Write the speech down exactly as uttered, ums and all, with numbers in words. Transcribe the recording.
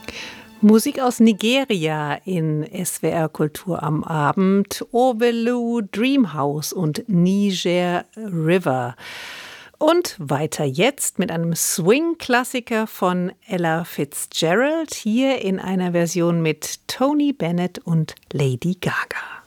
Musik aus Nigeria in S W R Kultur am Abend. Ovelu, Dreamhouse und Niger River. Und weiter jetzt mit einem Swing-Klassiker von Ella Fitzgerald, hier in einer Version mit Tony Bennett und Lady Gaga.